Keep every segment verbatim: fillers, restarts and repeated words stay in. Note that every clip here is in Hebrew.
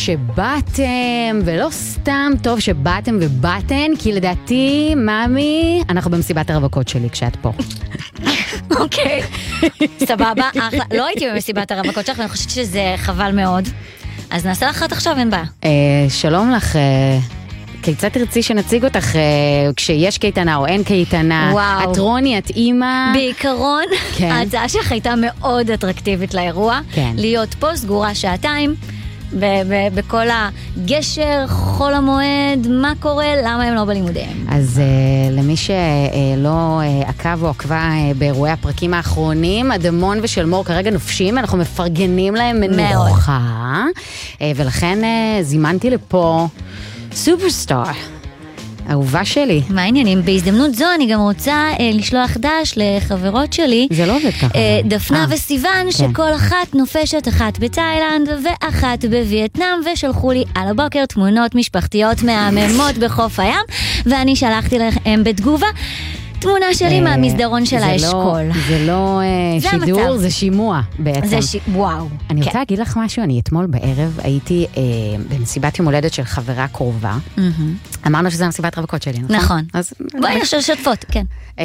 שבאתם, ולא סתם טוב שבאתם ובאתן, כי לדעתי, מאמי, אנחנו במסיבת הרווקות שלי כשאת פה. אוקיי, סבבה, אחלה. לא הייתי במסיבת הרווקות שלך, ואני חושבת שזה חבל מאוד. אז נעשה לך עכשיו, אין בעיה. שלום לך, כיצד תרצי שנציג אותך כשיש קייטנה או אין קייטנה? וואו. את רוני, את אימא. בעיקרון, כן. ההצעה שלך הייתה מאוד אטרקטיבית לאירוע. כן. להיות פה סגורה שעתיים, ב- ב- בכל הגשר, חול המועד, מה קורה, למה הם לא בלימודיהם. אז uh, למי שלא uh, עקב או עקבה uh, באירועי הפרקים האחרונים, אדמון ושלמור כרגע נופשים, אנחנו מפרגנים להם מנוחה, uh, ולכן uh, זימנתי לפה סופרסטאר, אהובה שלי. מה העניינים? בהזדמנות זו אני גם רוצה אה, לשלוח דש לחברות שלי. זה לא עובד ככה. אה, דפנה אה, וסיוון, כן. שכל אחת נופשת, אחת בתאילנד ואחת בווייטנאם, ושלחו לי על הבוקר תמונות משפחתיות מהממות בחוף הים, ואני שלחתי להם בתגובה תמונה שלי מהמסדרון של האשכול. זה לא שידור, זה שימוע בעצם. זה ש... וואו. אני רוצה להגיד לך משהו, אני אתמול בערב הייתי במסיבת יום הולדת של חברה קרובה. אמרנו שזה המסיבת רווקות שלי, נכון? נכון. אז בואי עכשיו שתפות, כן.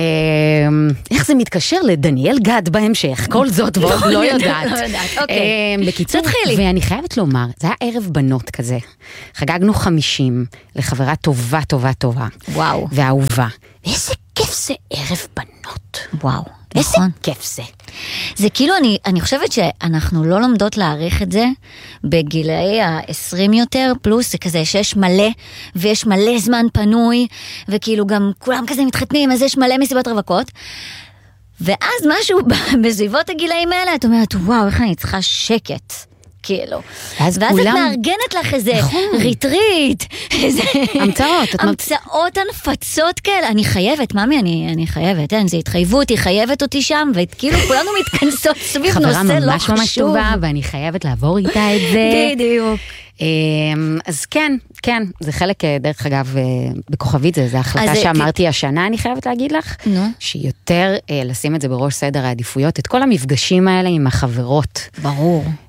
איך זה מתקשר לדניאל גד בהמשך? כל זאת ועוד לא יודעת. לא יודעת, אוקיי. בקיצור, תתחילי. ואני חייבת לומר, זה היה ערב בנות כזה. חגגנו חמישים לחברה טובה, טובה, טובה. וואו. ואהובה. איזה כיף זה ערב בנות. וואו. איזה נכון. כיף זה. זה כאילו, אני, אני חושבת שאנחנו לא לומדות להעריך את זה בגילאי ה-עשרים יותר, פלוס זה כזה שיש מלא, ויש מלא זמן פנוי, וכאילו גם כולם כזה מתחתנים, אז יש מלא מסיבות רווקות, ואז משהו בסביבות הגילאים האלה, את אומרת, וואו, איך אני צריכה שקט. כאילו. ואז, ואז כולם... את מארגנת לך איזה נכון. ריטריט, איזה... המצאות. המצאות הנפצות כאלה. אני חייבת, ממי, אני, אני חייבת, אין, זה התחייבות, היא חייבת אותי שם, וכאילו כולנו מתכנסות סביב נושא לא חשוב. חברה ממש ממש טובה, ואני חייבת לעבור איתה את זה. בדיוק. אז כן, כן, זה חלק, דרך אגב, בכוכבית זה, זה החלטה אז שאמרתי השנה, אני חייבת להגיד לך, נו. שיותר לשים את זה בראש סדר העדיפויות, את כל המפגשים האלה עם החברות. ברור.